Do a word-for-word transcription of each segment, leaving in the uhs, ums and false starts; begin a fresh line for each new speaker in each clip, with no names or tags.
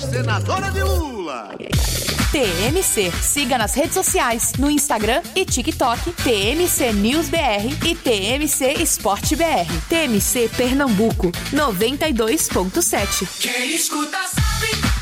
senadora de Lula.
T M C. Siga nas redes sociais, no Instagram e TikTok, T M C News B R e T M C Esporte B R. T M C Pernambuco, noventa e dois ponto sete.
Quem escuta sabe.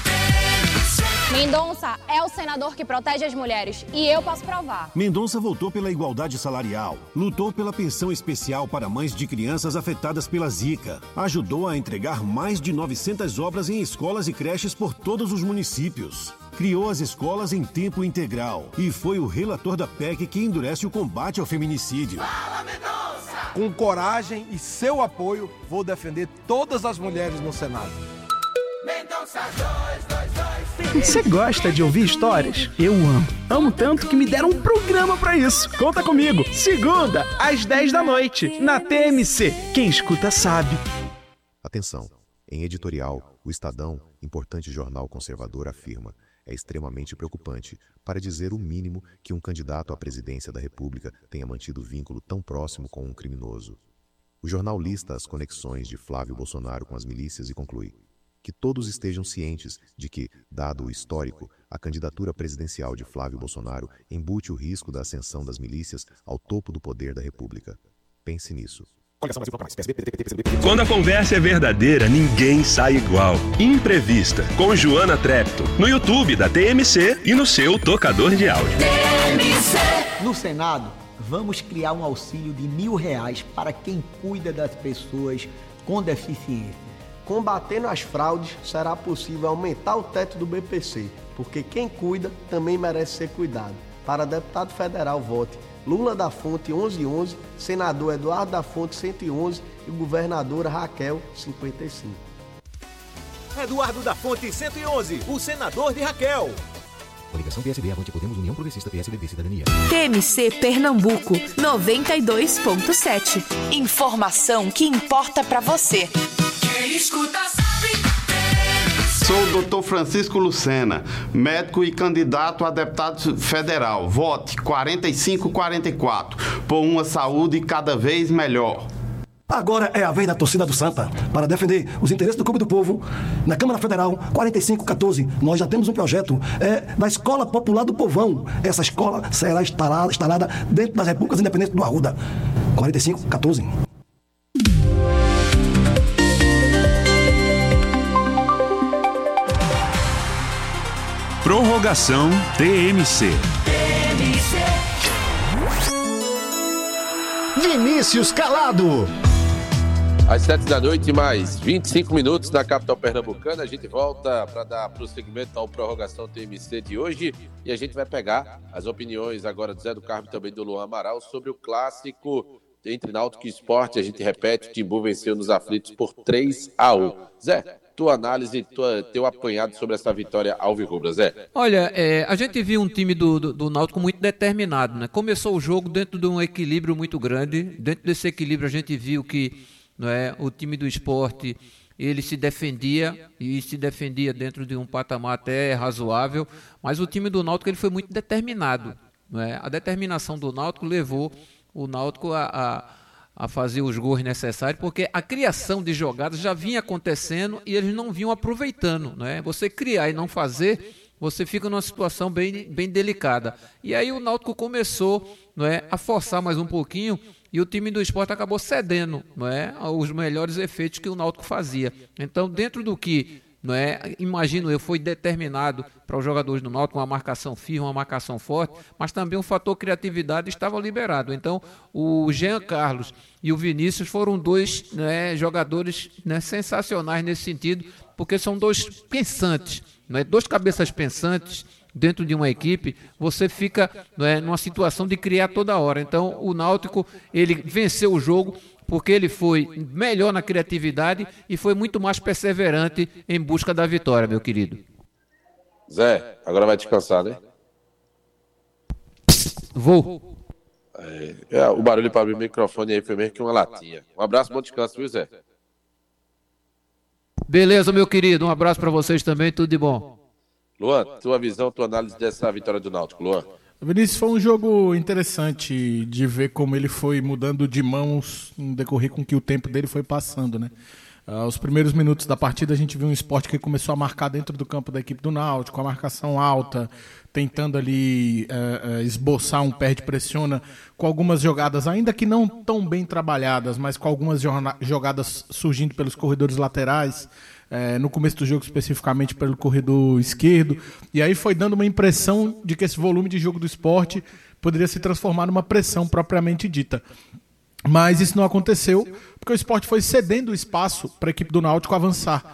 Mendonça é o senador que protege as mulheres e eu posso provar.
Mendonça votou pela igualdade salarial, lutou pela pensão especial para mães de crianças afetadas pela Zika, ajudou a entregar mais de novecentas obras em escolas e creches por todos os municípios, criou as escolas em tempo integral e foi o relator da P E C que endurece o combate ao feminicídio.
Fala, Mendonça!
Com coragem e seu apoio, vou defender todas as mulheres no Senado.
Mendonça dois dois dois.
Você gosta de ouvir histórias? Eu amo. Amo tanto que me deram um programa pra isso. Conta comigo. Segunda, às dez da noite, na T M C. Quem escuta sabe.
Atenção. Em editorial, o Estadão, importante jornal conservador, afirma: é extremamente preocupante, para dizer o mínimo, que um candidato à presidência da República tenha mantido vínculo tão próximo com um criminoso. O jornal lista as conexões de Flávio Bolsonaro com as milícias e conclui: que todos estejam cientes de que, dado o histórico, a candidatura presidencial de Flávio Bolsonaro embute o risco da ascensão das milícias ao topo do poder da República. Pense nisso.
Quando a conversa é verdadeira, ninguém sai igual. Imprevista, com Joana Trepto, no YouTube da T M C e no seu tocador de áudio.
T M C.
No Senado, vamos criar um auxílio de mil reais para quem cuida das pessoas com deficiência.
Combatendo as fraudes, será possível aumentar o teto do B P C, porque quem cuida também merece ser cuidado. Para deputado federal, vote Lula da Fonte onze onze, senador Eduardo da Fonte cento e onze e governadora Raquel cinquenta e cinco.
Eduardo da Fonte cento e onze, o senador de Raquel.
Coligação P S B, Avante Podemos, União Progressista, P S D B, Cidadania.
T M C Pernambuco, noventa e dois ponto sete. Informação que importa pra você.
Quem escuta sabe.
Sou o doutor Francisco Lucena, médico e candidato a deputado federal. Vote quarenta e cinco quarenta e quatro, por uma saúde cada vez melhor.
Agora é a vez da torcida do Santa para defender os interesses do Clube do Povo. Na Câmara Federal, quarenta e cinco quatorze, nós já temos um projeto é, da Escola Popular do Povão. Essa escola será instalada, instalada dentro das Repúblicas Independentes do Arruda. quarenta e cinco quatorze.
Prorrogação T M C.
Vinícius Calado.
Às sete da noite, mais vinte e cinco minutos na capital pernambucana. A gente volta para dar prosseguimento ao Prorrogação T M C de hoje. E a gente vai pegar as opiniões agora do Zé do Carmo e também do Luan Amaral sobre o clássico entre Náutico e Sport. A gente repete, o Timbu venceu nos aflitos por três a um. Zé, tua análise, tua, teu apanhado sobre essa vitória alvirrubra, Zé?
Olha, é, a gente viu um time do, do, do Náutico muito determinado, né? Começou o jogo dentro de um equilíbrio muito grande. Dentro desse equilíbrio a gente viu que, não é, o time do Sport, ele se defendia e se defendia dentro de um patamar até razoável, mas o time do Náutico ele foi muito determinado, não é? A determinação do Náutico levou o Náutico a, a, a fazer os gols necessários, porque a criação de jogadas já vinha acontecendo e eles não vinham aproveitando, não é? Você criar e não fazer, você fica numa situação bem, bem delicada. E aí o Náutico começou, não é, a forçar mais um pouquinho e o time do Sport acabou cedendo, não é, os melhores efeitos que o Náutico fazia. Então, dentro do que, não é, imagino eu, foi determinado para os jogadores do Náutico, uma marcação firme, uma marcação forte, mas também o fator criatividade estava liberado. Então, o Jean Carlos e o Vinícius foram dois, né, jogadores, né, sensacionais nesse sentido, porque são dois pensantes, não é, dois cabeças pensantes. Dentro de uma equipe, você fica, não é, numa situação de criar toda hora. Então, o Náutico, ele venceu o jogo porque ele foi melhor na criatividade e foi muito mais perseverante em busca da vitória, meu querido.
Zé, agora vai descansar, né?
Vou.
É, é, o barulho para abrir o microfone aí foi mesmo que uma latinha. Um abraço, bom descanso, viu, Zé?
Beleza, meu querido. Um abraço para vocês também, tudo de bom.
Luan, tua visão, tua análise dessa vitória do Náutico, Luan?
Vinícius, foi um jogo interessante de ver como ele foi mudando de mãos no decorrer com que o tempo dele foi passando, né? Uh, os primeiros minutos da partida a gente viu um Sport que começou a marcar dentro do campo da equipe do Náutico, a marcação alta, tentando ali uh, uh, esboçar um perde-pressiona com algumas jogadas, ainda que não tão bem trabalhadas, mas com algumas jogadas surgindo pelos corredores laterais, uh, no começo do jogo especificamente pelo corredor esquerdo, e aí foi dando uma impressão de que esse volume de jogo do Sport poderia se transformar numa pressão propriamente dita. Mas isso não aconteceu, porque o Sport foi cedendo espaço para a equipe do Náutico avançar.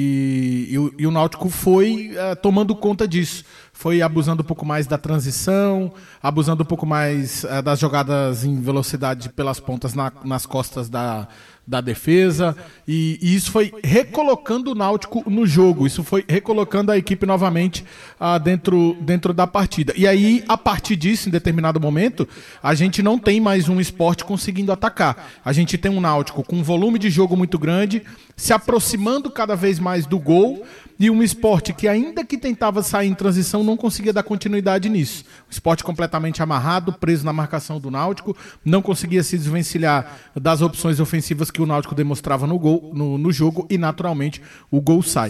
E, e, o, e o Náutico foi uh, tomando conta disso. Foi abusando um pouco mais da transição, abusando um pouco mais uh, das jogadas em velocidade pelas pontas na, nas costas da, da defesa. E, e isso foi recolocando o Náutico no jogo. Isso foi recolocando a equipe novamente uh, dentro, dentro da partida. E aí, a partir disso, em determinado momento, a gente não tem mais um Sport conseguindo atacar. A gente tem um Náutico com um volume de jogo muito grande, se aproximando cada vez mais do gol, e um Sport que, ainda que tentava sair em transição, não conseguia dar continuidade nisso. O Sport completamente amarrado, preso na marcação do Náutico, não conseguia se desvencilhar das opções ofensivas que o Náutico demonstrava no, gol, no, no jogo, e naturalmente o gol sai.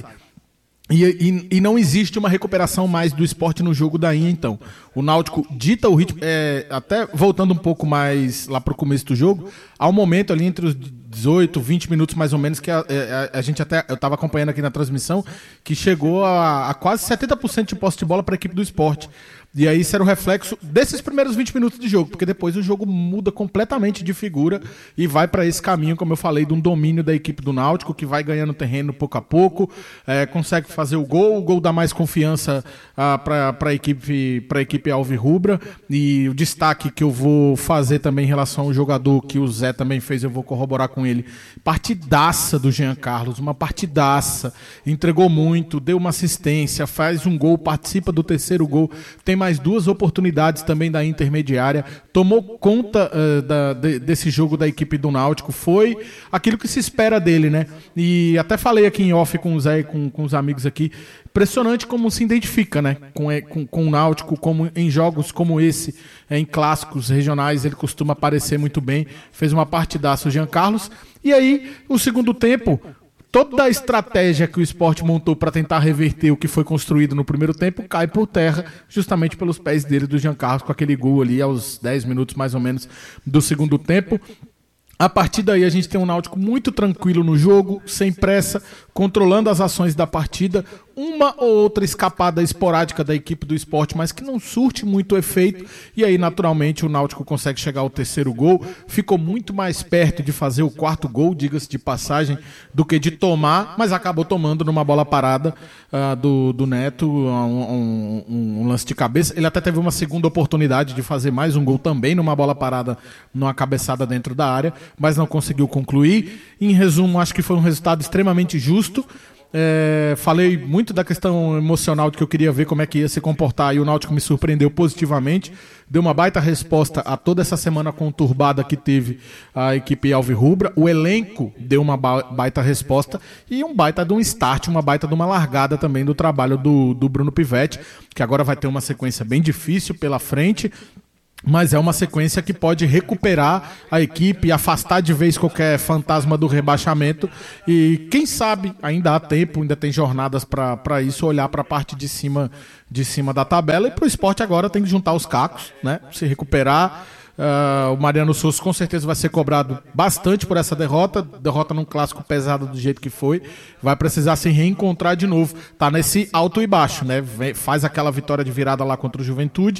E, e, e não existe uma recuperação mais do Sport no jogo daí, então. O Náutico dita o ritmo, é, até voltando um pouco mais lá para o começo do jogo, há um momento ali entre os dezoito, vinte minutos mais ou menos, que a, a, a gente até, eu estava acompanhando aqui na transmissão, que chegou a, a quase setenta por cento de posse de bola para a equipe do Sport. E aí isso era o reflexo desses primeiros vinte minutos de jogo, porque depois o jogo muda completamente de figura e vai para esse caminho, como eu falei, de um domínio da equipe do Náutico, que vai ganhando terreno pouco a pouco, é, consegue fazer o gol, o gol dá mais confiança ah, para a equipe, para a equipe alvirrubra. E o destaque que eu vou fazer também em relação ao jogador que o Zé também fez, eu vou corroborar com ele, partidaça do Jean Carlos, uma partidaça, entregou muito, deu uma assistência, faz um gol, participa do terceiro gol, tem mais duas oportunidades também da intermediária, tomou conta uh, da, de, desse jogo da equipe do Náutico, foi aquilo que se espera dele, né? E até falei aqui em off com o Zé e com, com os amigos aqui, impressionante como se identifica, né? Com, com, com o Náutico, como em jogos como esse, em clássicos regionais, ele costuma aparecer muito bem, fez uma partidaça o Jean Carlos, e aí o segundo tempo, toda a estratégia que o Sport montou para tentar reverter o que foi construído no primeiro tempo cai por terra, justamente pelos pés dele, do Jean Carlos, com aquele gol ali aos dez minutos mais ou menos do segundo tempo. A partir daí a gente tem um Náutico muito tranquilo no jogo, sem pressa, controlando as ações da partida, uma ou outra escapada esporádica da equipe do Sport, mas que não surte muito efeito, e aí naturalmente o Náutico consegue chegar ao terceiro gol, ficou muito mais perto de fazer o quarto gol, diga-se de passagem, do que de tomar, mas acabou tomando numa bola parada uh, do, do Neto, um, um, um lance de cabeça. Ele até teve uma segunda oportunidade de fazer mais um gol também numa bola parada, numa cabeçada dentro da área, mas não conseguiu concluir. Em resumo, acho que foi um resultado extremamente justo. É, falei muito da questão emocional de que eu queria ver como é que ia se comportar, e o Náutico me surpreendeu positivamente, deu uma baita resposta a toda essa semana conturbada que teve a equipe alvirrubra. O elenco deu uma baita resposta e um baita de um start, uma baita de uma largada também do trabalho do, do Bruno Pivetti, que agora vai ter uma sequência bem difícil pela frente, mas é uma sequência que pode recuperar a equipe, afastar de vez qualquer fantasma do rebaixamento, e quem sabe, ainda há tempo, ainda tem jornadas para isso, olhar para a parte de cima, de cima da tabela, e para o Sport agora tem que juntar os cacos, né? Se recuperar. Uh, o Mariano Souza com certeza vai ser cobrado bastante por essa derrota, derrota num clássico pesado do jeito que foi, vai precisar se reencontrar de novo, tá nesse alto e baixo, né? Vem, faz aquela vitória de virada lá contra o Juventude,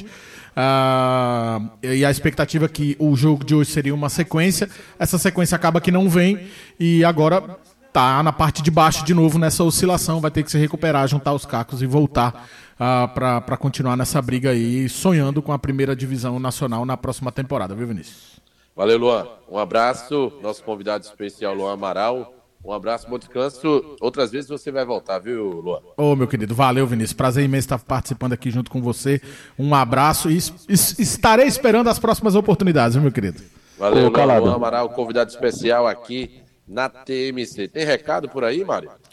uh, e a expectativa é que o jogo de hoje seria uma sequência, essa sequência acaba que não vem, e agora tá na parte de baixo de novo nessa oscilação, vai ter que se recuperar, juntar os cacos e voltar Uh, para continuar nessa briga aí, sonhando com a primeira divisão nacional na próxima temporada, viu, Vinícius?
Valeu, Luan. Um abraço, nosso convidado especial, Luan Amaral. Um abraço, bom descanso. Outras vezes você vai voltar, viu, Luan?
Ô, meu querido, valeu, Vinícius. Prazer imenso estar participando aqui junto com você. Um abraço e es- es- estarei esperando as próximas oportunidades, viu, meu querido?
Valeu, Ô, Luan Amaral, convidado especial aqui na T M C. Tem recado por aí, Mário?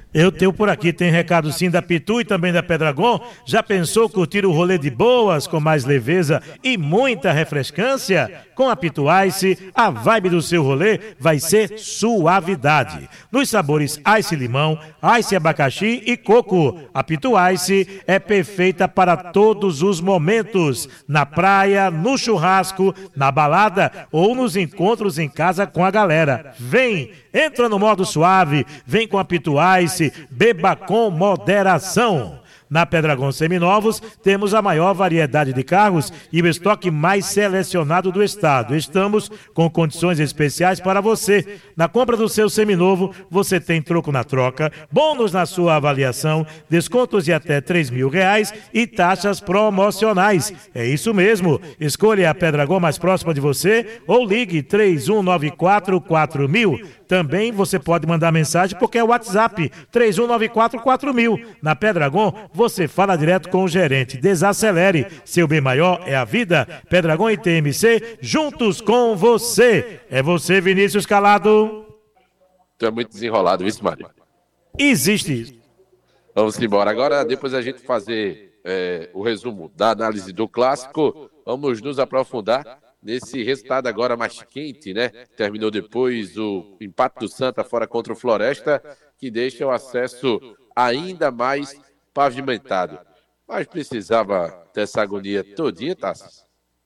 Eu tenho por aqui, tem recado sim da Pitu e também da Pedragon. Já pensou curtir o rolê de boas, com mais leveza e muita refrescância? Com a Pitu Ice, a vibe do seu rolê vai ser suavidade. Nos sabores Ice Limão, Ice Abacaxi e Coco. A Pitu Ice é perfeita para todos os momentos. Na praia, no churrasco, na balada ou nos encontros em casa com a galera. Vem, entra no modo suave, vem com a Pitu Ice, beba com moderação. Na Pedragon Seminovos, temos a maior variedade de carros e o estoque mais selecionado do estado. Estamos com condições especiais para você. Na compra do seu seminovo, você tem troco na troca, bônus na sua avaliação, descontos de até três mil reais e taxas promocionais. É isso mesmo. Escolha a Pedragon mais próxima de você ou ligue três um nove quatro quatro mil. Também você pode mandar mensagem porque é o WhatsApp três um nove quatro quatro mil. Na Pedragon, você fala direto com o gerente. Desacelere. Seu bem maior é a vida. Pedragon e T M C, juntos com você. É você, Vinícius Calado.
Tu é muito desenrolado, isso, Mário?
Existe isso.
Vamos embora. Agora, depois a gente fazer é, o resumo da análise do clássico, vamos nos aprofundar nesse resultado agora mais quente, né? Terminou depois o empate do Santa fora contra o Floresta, que deixa o acesso ainda mais pavimentado. Mas precisava dessa agonia todinha, Tassos?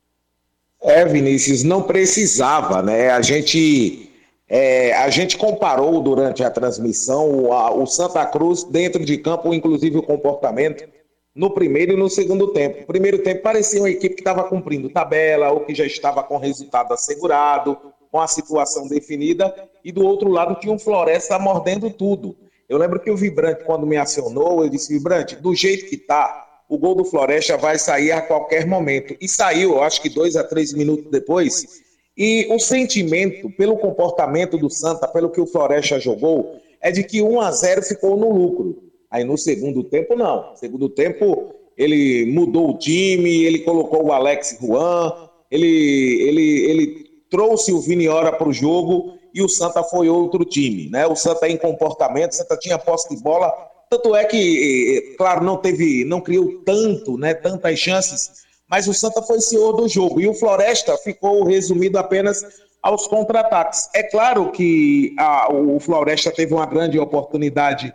É, Vinícius, não precisava, né? A gente, é, a gente comparou durante a transmissão o, a, o Santa Cruz dentro de campo, inclusive o comportamento, no primeiro e no segundo tempo. No primeiro tempo parecia uma equipe que estava cumprindo tabela, ou que já estava com resultado assegurado, com a situação definida, e do outro lado tinha um Floresta mordendo tudo. Eu lembro que o Vibrante, quando me acionou, eu disse, Vibrante, do jeito que está, o gol do Floresta vai sair a qualquer momento. E saiu, eu acho que dois a três minutos depois. E o sentimento, pelo comportamento do Santa, pelo que o Floresta jogou, é de que um a zero ficou no lucro. Aí no segundo tempo, não. No segundo tempo, ele mudou o time, ele colocou o Alex Juan, ele, ele, ele trouxe o Viniora para o jogo e o Santa foi outro time, né? O Santa em comportamento, o Santa tinha posse de bola, tanto é que, claro, não teve, não criou tanto, né, tantas chances, mas o Santa foi senhor do jogo e o Floresta ficou resumido apenas aos contra-ataques. É claro que a, o Floresta teve uma grande oportunidade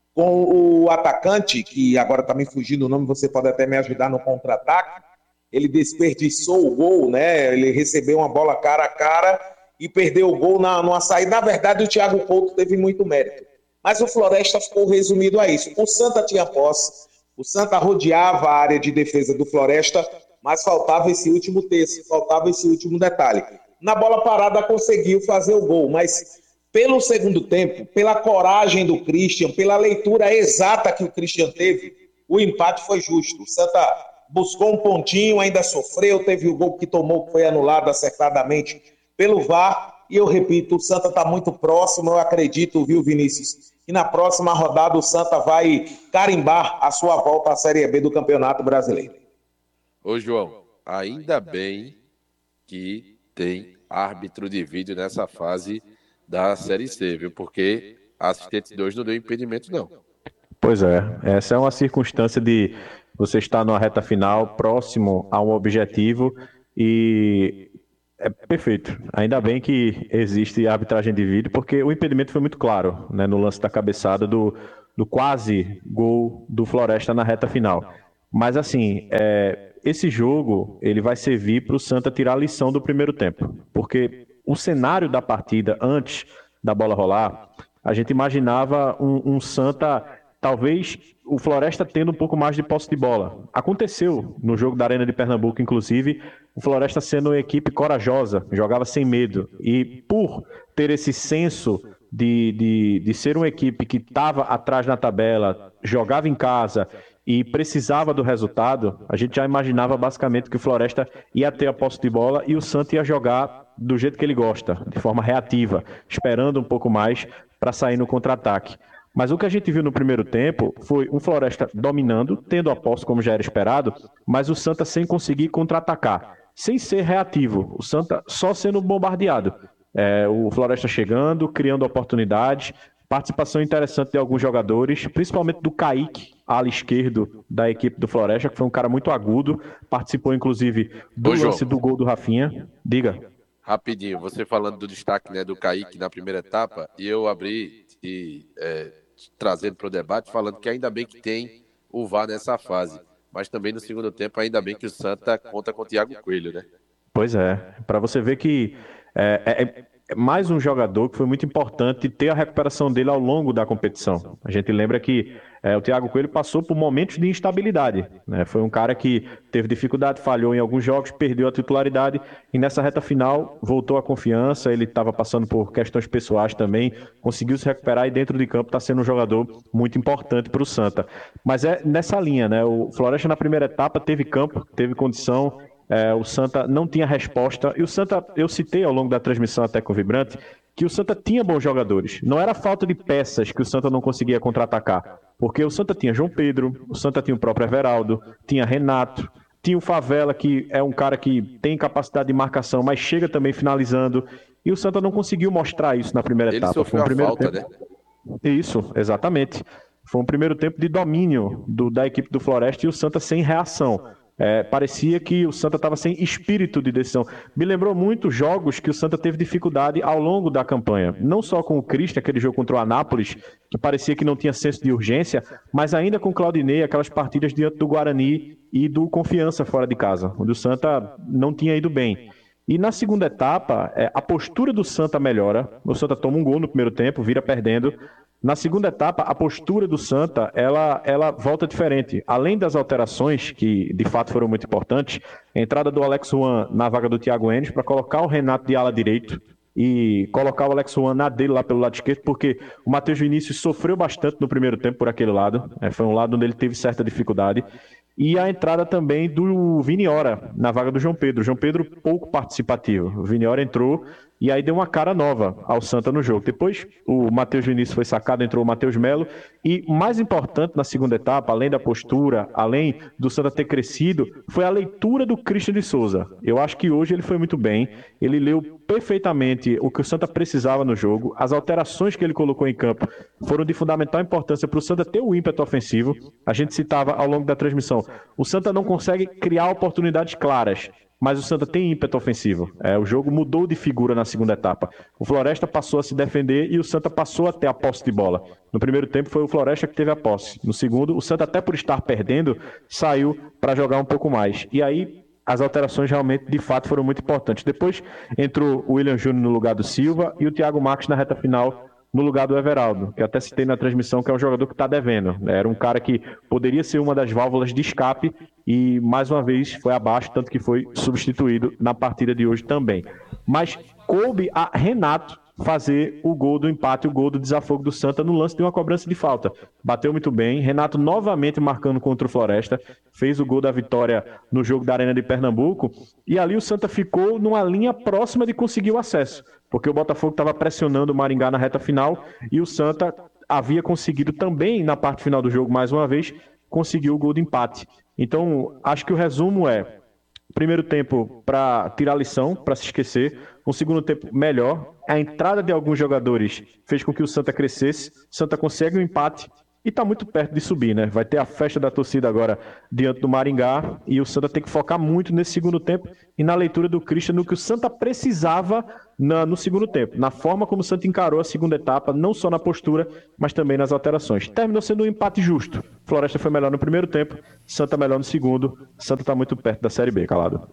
com o atacante, que agora está me fugindo o nome, você pode até me ajudar no contra-ataque. Ele desperdiçou o gol, né? Ele recebeu uma bola cara a cara e perdeu o gol na, numa saída. Na verdade, o Thiago Couto teve muito mérito. Mas o Floresta ficou resumido a isso. O Santa tinha posse, o Santa rodeava a área de defesa do Floresta, mas faltava esse último terço, faltava esse último detalhe. Na bola parada conseguiu fazer o gol, mas pelo segundo tempo, pela coragem do Christian, pela leitura exata que o Christian teve, o empate foi justo. O Santa buscou um pontinho, ainda sofreu, teve o gol que tomou, que foi anulado acertadamente pelo V A R, e eu repito, o Santa está muito próximo, eu acredito, viu, Vinícius, que na próxima rodada o Santa vai carimbar a sua volta à Série B do Campeonato Brasileiro.
Ô, João, ainda bem que tem árbitro de vídeo nessa fase da Série C, viu? Porque a assistente dois não deu impedimento, não.
Pois é, essa é uma circunstância de você estar numa reta final, próximo a um objetivo, e é perfeito. Ainda bem que existe arbitragem de vídeo, porque o impedimento foi muito claro, né, no lance da cabeçada do, do quase gol do Floresta na reta final. Mas assim, é, esse jogo ele vai servir para o Santa tirar a lição do primeiro tempo, porque o cenário da partida antes da bola rolar, a gente imaginava um, um Santa, talvez o Floresta tendo um pouco mais de posse de bola. Aconteceu no jogo da Arena de Pernambuco, inclusive, o Floresta sendo uma equipe corajosa, jogava sem medo. E por ter esse senso de, de, de ser uma equipe que estava atrás na tabela, jogava em casa e precisava do resultado, a gente já imaginava basicamente que o Floresta ia ter a posse de bola e o Santa ia jogar do jeito que ele gosta, de forma reativa, esperando um pouco mais para sair no contra-ataque. Mas o que a gente viu no primeiro tempo foi um Floresta dominando, tendo a posse como já era esperado, mas o Santa sem conseguir contra-atacar, sem ser reativo, o Santa só sendo bombardeado. É, o Floresta chegando, criando oportunidades, Participação interessante de alguns jogadores, principalmente do Kaique, ala esquerdo da equipe do Floresta, que foi um cara muito agudo, participou inclusive do
Ô,
lance
João.
do gol do Rafinha. Diga.
Rapidinho, você falando do destaque, né, do Kaique na primeira etapa, e eu abri e é, trazendo para o debate, falando que ainda bem que tem o V A R nessa fase, mas também no segundo tempo ainda bem que o Santa conta com o Thiago Coelho, né?
Pois é, para você ver que é, é, é mais um jogador que foi muito importante ter a recuperação dele ao longo da competição. A gente lembra que é, o Thiago Coelho passou por momentos de instabilidade, né? Foi um cara que teve dificuldade, falhou em alguns jogos, perdeu a titularidade e nessa reta final voltou a confiança. Ele estava passando por questões pessoais também, conseguiu se recuperar e dentro de campo está sendo um jogador muito importante para o Santa. Mas é nessa linha, né? O Floresta na primeira etapa teve campo, teve condição. É, o Santa não tinha resposta, e o Santa, eu citei ao longo da transmissão até com o Vibrante, que o Santa tinha bons jogadores, não era falta de peças que o Santa não conseguia contra-atacar, porque o Santa tinha João Pedro, o Santa tinha o próprio Everaldo, tinha Renato, tinha o Favela, que é um cara que tem capacidade de marcação, mas chega também finalizando, e o Santa não conseguiu mostrar isso na primeira
Ele
etapa.
sofreu
Foi um
a
primeiro
falta,
tempo...
né?
Isso, exatamente. Foi um primeiro tempo de domínio do, da equipe do Floresta e o Santa sem reação. É, parecia que o Santa estava sem espírito de decisão. Me lembrou muito jogos que o Santa teve dificuldade ao longo da campanha. Não só com o Cristo, aquele jogo contra o Anápolis, que parecia que não tinha senso de urgência, mas ainda com o Claudinei, aquelas partidas diante do Guarani e do Confiança fora de casa, onde o Santa não tinha ido bem. E na segunda etapa, é, a postura do Santa melhora. O Santa toma um gol no primeiro tempo, vira perdendo. Na segunda etapa, a postura do Santa, ela, ela volta diferente. Além das alterações, que de fato foram muito importantes, a entrada do Alex Juan na vaga do Thiago Enes para colocar o Renato de ala direito e colocar o Alex Juan na dele lá pelo lado esquerdo, porque o Matheus Vinícius sofreu bastante no primeiro tempo por aquele lado. É, foi um lado onde ele teve certa dificuldade. E a entrada também do Viniora na vaga do João Pedro. João Pedro pouco participativo. O Viniora entrou e aí deu uma cara nova ao Santa no jogo. Depois o Matheus Vinícius foi sacado, entrou o Matheus Melo. E mais importante na segunda etapa, além da postura, além do Santa ter crescido, foi a leitura do Christian de Souza. Eu acho que hoje ele foi muito bem. Ele leu perfeitamente o que o Santa precisava no jogo. As alterações que ele colocou em campo foram de fundamental importância para o Santa ter o ímpeto ofensivo. A gente citava ao longo da transmissão, o Santa não consegue criar oportunidades claras, mas o Santa tem ímpeto ofensivo. É, o jogo mudou de figura na segunda etapa. O Floresta passou a se defender e o Santa passou a ter a posse de bola. No primeiro tempo foi o Floresta que teve a posse. No segundo, o Santa, até por estar perdendo, saiu para jogar um pouco mais. E aí as alterações realmente, de fato, foram muito importantes. Depois entrou o William Júnior no lugar do Silva e o Thiago Marques na reta final no lugar do Everaldo, que eu até citei na transmissão, que é um jogador que está devendo. Era um cara que poderia ser uma das válvulas de escape e, mais uma vez, foi abaixo, tanto que foi substituído na partida de hoje também. Mas coube a Renato fazer o gol do empate, o gol do desafogo do Santa no lance de uma cobrança de falta. Bateu muito bem, Renato novamente marcando contra o Floresta, fez o gol da vitória no jogo da Arena de Pernambuco, e ali o Santa ficou numa linha próxima de conseguir o acesso, porque o Botafogo estava pressionando o Maringá na reta final, e o Santa havia conseguido também, na parte final do jogo, mais uma vez, conseguir o gol de empate. Então, acho que o resumo é: primeiro tempo para tirar lição, para se esquecer. Um segundo tempo melhor. A entrada de alguns jogadores fez com que o Santa crescesse. O Santa consegue um empate e está muito perto de subir, né? Vai ter a festa da torcida agora diante do Maringá e o Santa tem que focar muito nesse segundo tempo e na leitura do Christian, no que o Santa precisava na, no segundo tempo, na forma como o Santa encarou a segunda etapa, não só na postura, mas também nas alterações. Terminou sendo um empate justo. Floresta foi melhor no primeiro tempo, Santa melhor no segundo. Santa está muito perto da Série B, Calado.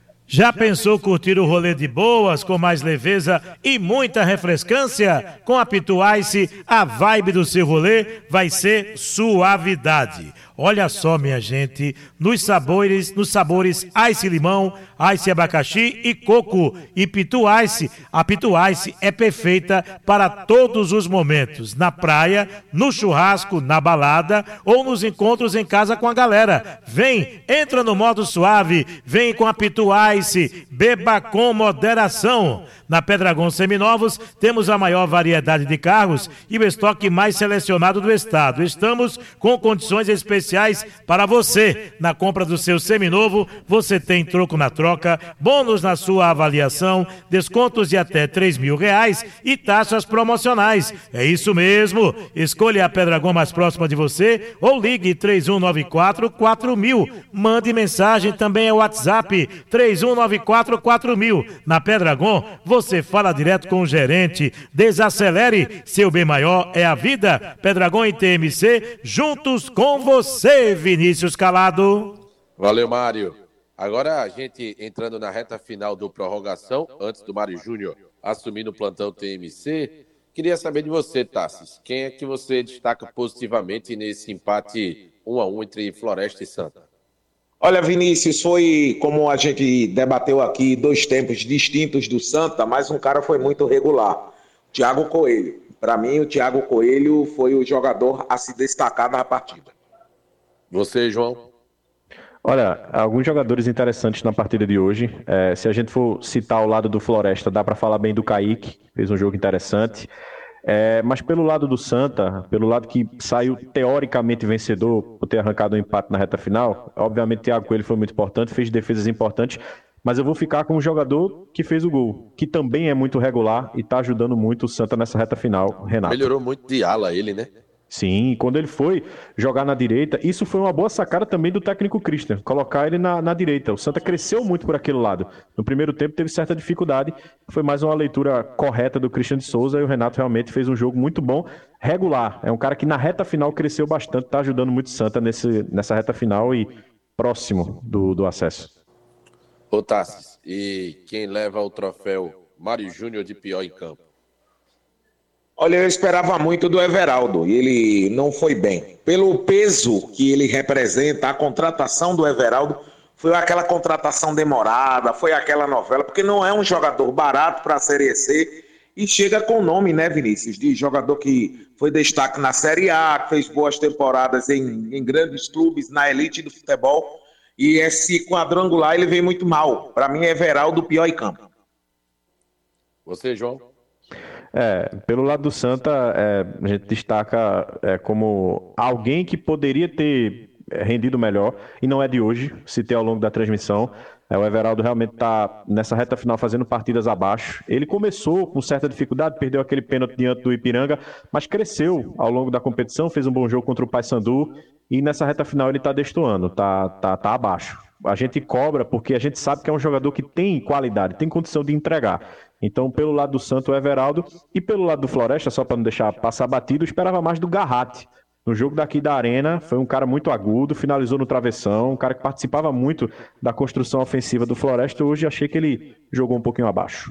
Já pensou curtir o rolê de boas, com mais leveza e muita refrescância? Com a Pitu Ice, a vibe do seu rolê vai ser suavidade. Olha só, minha gente, nos sabores, nos sabores Ice Limão, Ice Abacaxi e Coco. E Pitu Ice, a Pitu Ice é perfeita para todos os momentos. Na praia, no churrasco, na balada ou nos encontros em casa com a galera. Vem, entra no modo suave, vem com a Pitu Ice, beba com moderação. Na Pedragon Seminovos, temos a maior variedade de carros e o estoque mais selecionado do estado. Estamos com condições especiais especiais para você. Na compra do seu seminovo, você tem troco na troca, bônus na sua avaliação, descontos de até três mil reais e taxas promocionais. É isso mesmo. Escolha a Pedragon mais próxima de você ou ligue três um nove quatro quatro mil. Mande mensagem, também é o WhatsApp três um nove quatro quatro mil. Na Pedragon, você fala direto com o gerente. Desacelere, seu bem maior é a vida. Pedragon e T M C, juntos com você, Vinícius Calado.
Valeu, Mário. Agora a gente entrando na reta final do prorrogação, antes do Mário Júnior assumir no plantão T M C, queria saber de você, Tassis, quem é que você destaca positivamente nesse empate um a um entre Floresta e Santa?
Olha, Vinícius, foi como a gente debateu aqui, dois tempos distintos do Santa, mas um cara foi muito regular, Thiago Coelho. Para mim, o Thiago Coelho foi o jogador a se destacar na partida.
Você, João?
Olha, alguns jogadores interessantes na partida de hoje. É, se a gente for citar o lado do Floresta, dá para falar bem do Kaique, fez um jogo interessante. É, mas pelo lado do Santa, pelo lado que saiu teoricamente vencedor por ter arrancado um empate na reta final, obviamente o Thiago Coelho foi muito importante, fez defesas importantes, mas eu vou ficar com o jogador que fez o gol, que também é muito regular e está ajudando muito o Santa nessa reta final, Renato.
Melhorou muito de ala ele, né?
Sim, quando ele foi jogar na direita, isso foi uma boa sacada também do técnico Christian, colocar ele na, na direita. O Santa cresceu muito por aquele lado. No primeiro tempo teve certa dificuldade, foi mais uma leitura correta do Christian de Souza e o Renato realmente fez um jogo muito bom, regular. É um cara que na reta final cresceu bastante, está ajudando muito o Santa nesse, nessa reta final e próximo do, do acesso.
Ô Tassis, e quem leva o troféu Mário Júnior de pior em campo?
Olha, eu esperava muito do Everaldo e ele não foi bem. Pelo peso que ele representa, a contratação do Everaldo foi aquela contratação demorada, foi aquela novela, porque não é um jogador barato para a Série C e chega com nome, né, Vinícius? De jogador que foi destaque na Série A, que fez boas temporadas em, em grandes clubes, na elite do futebol, e esse quadrangular ele veio muito mal. Para mim, é Everaldo pior em campo.
Você, João?
É, pelo lado do Santa, é, a gente destaca é, como alguém que poderia ter rendido melhor, e não é de hoje, citei ao longo da transmissão. É, o Everaldo realmente está nessa reta final fazendo partidas abaixo. Ele começou com certa dificuldade, perdeu aquele pênalti diante do Ipiranga, mas cresceu ao longo da competição, fez um bom jogo contra o Paysandu, e nessa reta final ele está destoando, está tá, tá abaixo. A gente cobra porque a gente sabe que é um jogador que tem qualidade, tem condição de entregar. Então, pelo lado do Santo, o Everaldo, e pelo lado do Floresta, só para não deixar passar batido, eu esperava mais do Garratti. No jogo daqui da Arena, foi um cara muito agudo, finalizou no travessão, um cara que participava muito da construção ofensiva do Floresta. Hoje achei que ele jogou um pouquinho abaixo.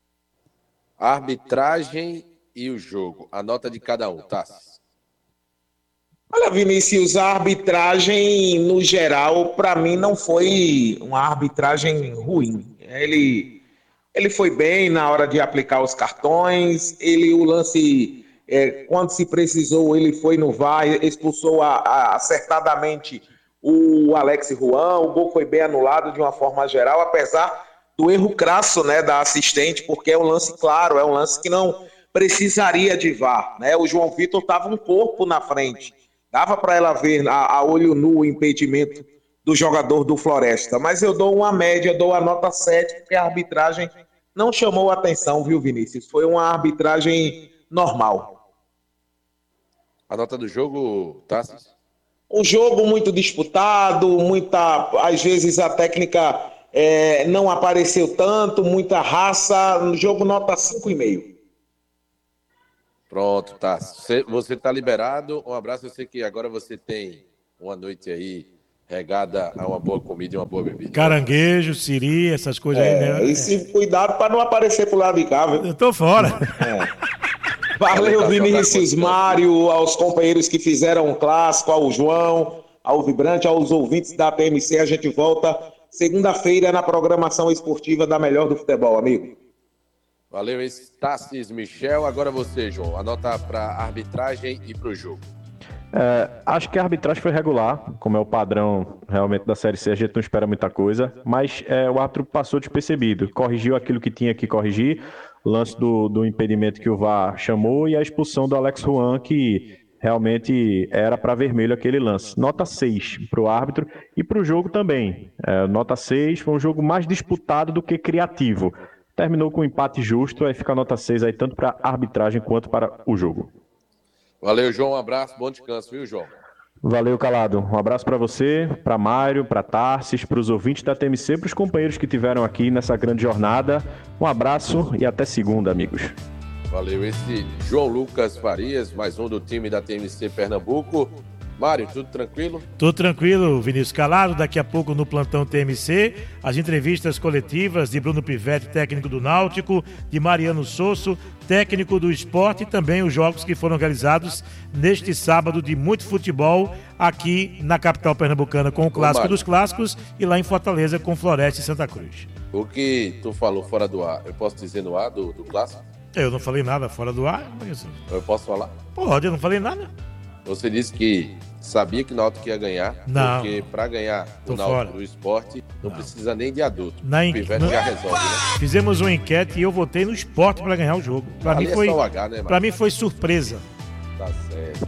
Arbitragem e o jogo. A nota de cada um, tá?
Olha, Vinícius, a arbitragem, no geral, para mim não foi uma arbitragem ruim. Ele, ele foi bem na hora de aplicar os cartões, ele, o lance, é, quando se precisou, ele foi no V A R, expulsou a, a, acertadamente o Alex Juan, o gol foi bem anulado de uma forma geral, apesar do erro crasso, né, da assistente, porque é um lance claro, é um lance que não precisaria de V A R, né? O João Vitor estava um corpo na frente. Dava para ela ver a, a olho nu o impedimento do jogador do Floresta. Mas eu dou uma média, dou a nota sete, porque a arbitragem não chamou a atenção, viu, Vinícius? Foi uma arbitragem normal.
A nota do jogo, Tassis?
Um jogo muito disputado, muita, às vezes a técnica é, não apareceu tanto, muita raça. No jogo, nota cinco e meio.
Pronto, tá. Você está liberado. Um abraço. Eu sei que agora você tem uma noite aí regada a uma boa comida e uma boa bebida.
Caranguejo, siri, essas coisas
é,
aí, né?
E se cuidado para não aparecer pro lado de cá, viu?
Eu tô fora.
É. Valeu, Vinícius, Mário, aos companheiros que fizeram o clássico, ao João, ao Vibrante, aos ouvintes da T M C. A gente volta segunda-feira na programação esportiva da Melhor do Futebol, amigo.
Valeu, Tassis, Michel. Agora você, João. Anota para arbitragem e para o jogo.
É, acho que a arbitragem foi regular, como é o padrão realmente da Série C, a gente não espera muita coisa, mas é, o árbitro passou despercebido, corrigiu aquilo que tinha que corrigir, o lance do, do impedimento que o V A R chamou e a expulsão do Alex Juan, que realmente era para vermelho aquele lance. Nota seis para o árbitro e para o jogo também. É, nota seis, foi um jogo mais disputado do que criativo. Terminou com um empate justo, aí fica a nota seis aí tanto para a arbitragem quanto para o jogo.
Valeu, João, um abraço, bom descanso, viu, João?
Valeu, Calado. Um abraço para você, para Mário, para Tarsis, para os ouvintes da T M C, para os companheiros que tiveram aqui nessa grande jornada. Um abraço e até segunda, amigos.
Valeu, esse João Lucas Farias, mais um do time da T M C Pernambuco. Mário, tudo tranquilo?
Tudo tranquilo, Vinícius Calado. Daqui a pouco no Plantão T M C, as entrevistas coletivas de Bruno Pivetti, técnico do Náutico, de Mariano Sosso, técnico do Sport, e também os jogos que foram realizados neste sábado de muito futebol aqui na capital pernambucana com o Clássico dos Clássicos e lá em Fortaleza com Floresta e Santa Cruz.
O que tu falou fora do ar, eu posso dizer no ar do, do Clássico?
Eu não falei nada fora do ar. Mas...
Eu posso falar?
Pode, eu não falei nada.
Você disse que sabia que o Náutico ia ganhar,
não,
porque para ganhar o Náutico do Esporte não, não precisa nem de adulto.
Na
o Pivete já resolve, né?
Fizemos uma enquete e eu votei no Esporte para ganhar o jogo. Para mim foi, é H, né, para mim foi surpresa.
Tá certo.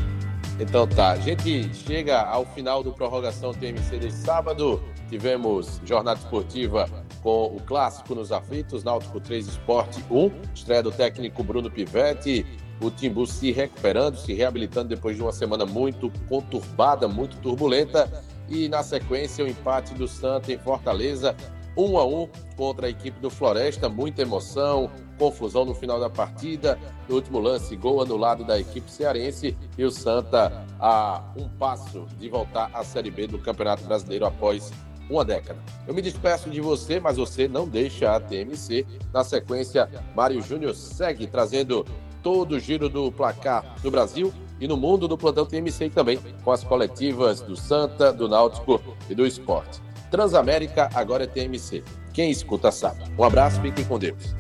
Então tá, a gente chega ao final do Prorrogação T M C deste sábado. Tivemos jornada esportiva com o Clássico nos aflitos, Náutico três, Esporte um, estreia do técnico Bruno Pivetti. O Timbu se recuperando, se reabilitando depois de uma semana muito conturbada, muito turbulenta. E na sequência o empate do Santa em Fortaleza, um a um contra a equipe do Floresta. Muita emoção, confusão no final da partida. No último lance, gol anulado da equipe cearense. E o Santa a um passo de voltar à Série B do Campeonato Brasileiro após uma década. Eu me despeço de você, mas você não deixa a T M C. Na sequência, Mário Júnior segue trazendo todo o giro do placar no Brasil e no mundo do Plantão T M C também, com as coletivas do Santa, do Náutico e do Sport. Transamérica agora é T M C. Quem escuta sabe. Um abraço, fiquem com Deus.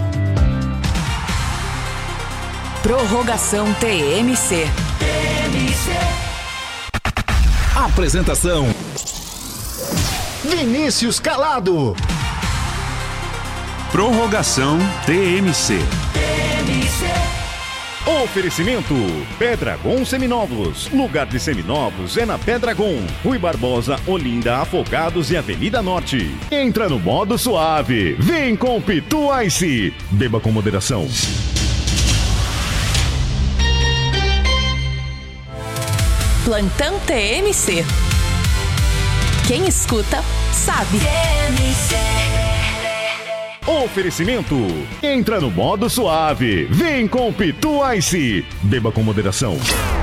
Prorrogação T M C.
T M C.
Apresentação: Vinícius Calado.
Prorrogação T M C.
Oferecimento: Pedragon Seminovos. Lugar de seminovos é na Pedragon. Rui Barbosa, Olinda, Afogados e Avenida Norte. Entra no modo suave. Vem com Pitu Ice. Beba com moderação.
Plantão T M C. Quem escuta, sabe. T M C.
Oferecimento: entra no modo suave. Vem com Pitu Ice. Beba com moderação.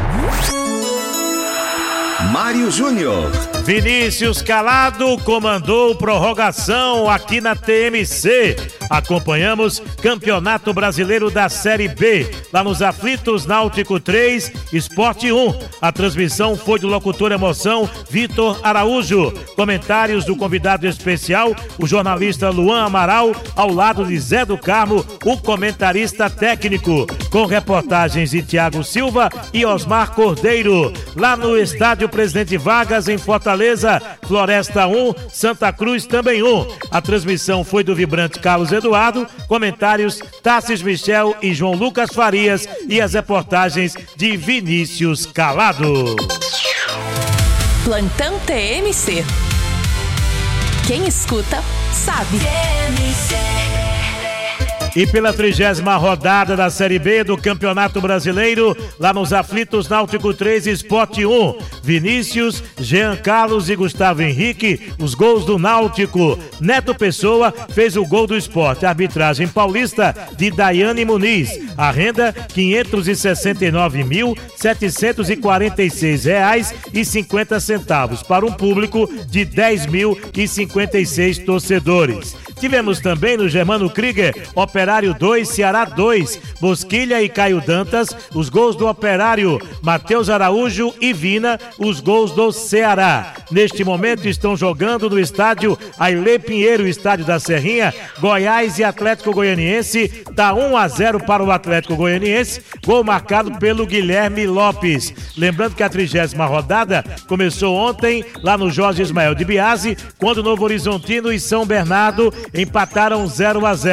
Mário Júnior.
Vinícius Calado comandou prorrogação aqui na T M C. Acompanhamos Campeonato Brasileiro da Série B, lá nos aflitos, Náutico três, Esporte um. A transmissão foi do locutor Emoção, Vitor Araújo. Comentários do convidado especial, o jornalista Luan Amaral, ao lado de Zé do Carmo, o comentarista técnico, com reportagens de Tiago Silva e Osmar Cordeiro. Lá no estádio Presidente Vargas, em Fortaleza, Floresta um, Santa Cruz também um. A transmissão foi do vibrante Carlos Eduardo, comentários Tarsis Michel e João Lucas Farias e as reportagens de Vinícius Calado.
Plantão T M C. Quem escuta, sabe. T M C.
E pela trigésima rodada da Série B do Campeonato Brasileiro, lá nos aflitos, Náutico três, Esporte um. Vinícius, Jean Carlos e Gustavo Henrique, os gols do Náutico. Neto Pessoa fez o gol do Esporte. Arbitragem paulista de Daiane Muniz. A renda, quinhentos e sessenta e nove mil, setecentos e quarenta e seis reais e cinquenta centavos para um público de dez mil e cinquenta e seis torcedores. Tivemos também no Germano Krieger, Operário dois, Ceará dois, Bosquilha e Caio Dantas, os gols do Operário, Matheus Araújo e Vina, os gols do Ceará. Neste momento estão jogando no estádio Ailê Pinheiro, estádio da Serrinha, Goiás e Atlético Goianiense. Tá um a zero para o Atlético Goianiense, gol marcado pelo Guilherme Lopes. Lembrando que a trigésima rodada começou ontem lá no Jorge Ismael de Biase, quando Novo Horizontino e São Bernardo empataram zero a zero.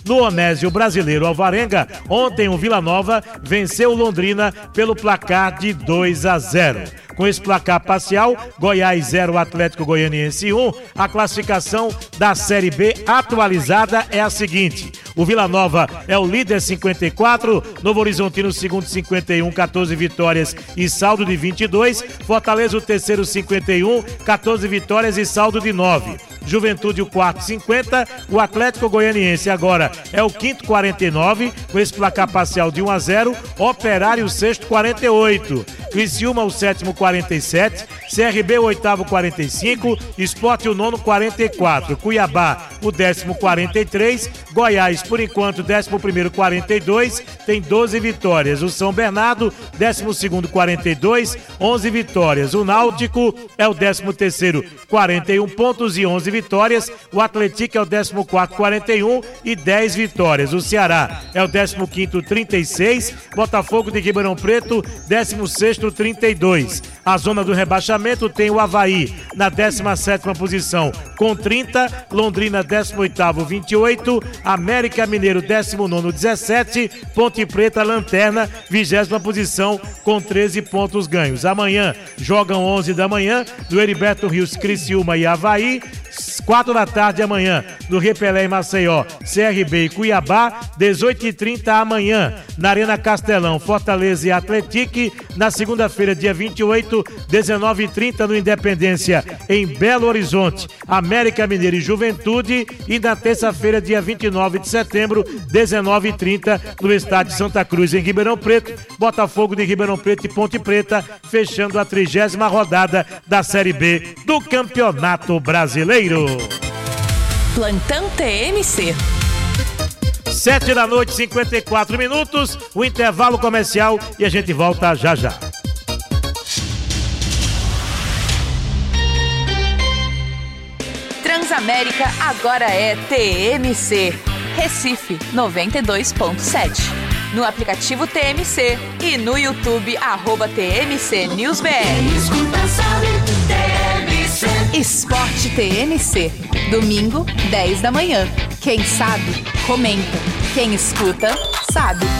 No Onésio Brasileiro Alvarenga, ontem o Vila Nova venceu o Londrina pelo placar de dois a zero. Com esse placar parcial, Goiás zero, Atlético Goianiense um, a classificação da Série B atualizada é a seguinte: o Vila Nova é o líder cinquenta e quatro, Novo Horizontino segundo cinquenta e um, catorze vitórias e saldo de vinte e dois, Fortaleza o terceiro cinquenta e um, catorze vitórias e saldo de nove. Juventude o quarto cinquenta, o Atlético Goianiense agora é o quinto quarenta e nove, com esse placar parcial de um a zero, Operário o sexto quarenta e oito, Criciúma o sétimo quarenta e sete, C R B o oitavo quarenta e cinco, Sport o nono quarenta e quatro, Cuiabá o décimo quarenta e três, Goiás por enquanto décimo primeiro quarenta e dois, tem doze vitórias, o São Bernardo décimo segundo quarenta e dois, onze vitórias, o Náutico é o décimo terceiro quarenta e um pontos e onze vitórias, o Atlético é o décimo quarto quarenta e um e dez vitórias, o Ceará é o décimo quinto trinta e seis, Botafogo de Ribeirão Preto décimo sexto trinta e dois. A zona do rebaixamento tem o Avaí na décima sétima posição com trinta, Londrina décimo oitavo vinte e oito, América Mineiro décimo nono dezessete, Ponte Preta lanterna vigésima posição com treze pontos ganhos. Amanhã jogam onze da manhã do Heriberto Rios, Criciúma e Avaí. quatro da tarde amanhã, no Repelé e Maceió, C R B e Cuiabá, dezoito e trinta amanhã, na Arena Castelão, Fortaleza e Atlético, na segunda-feira, dia vinte e oito, dezenove e trinta no Independência, em Belo Horizonte, América Mineiro e Juventude, e na terça-feira, dia vinte e nove de setembro, dezenove e trinta no Estádio Santa Cruz, em Ribeirão Preto, Botafogo de Ribeirão Preto e Ponte Preta, fechando a trigésima rodada da Série B do Campeonato Brasileiro.
Plantão T M C.
Sete da noite, cinquenta e quatro minutos, o intervalo comercial e a gente volta já já.
Transamérica agora é T M C. Recife noventa e dois ponto sete. No aplicativo T M C e no YouTube, arroba T M C News B R. Esporte T M C. Domingo, dez da manhã. Quem sabe, comenta. Quem escuta, sabe.